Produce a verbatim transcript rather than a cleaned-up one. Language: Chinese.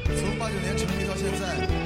从八九年成立到现在，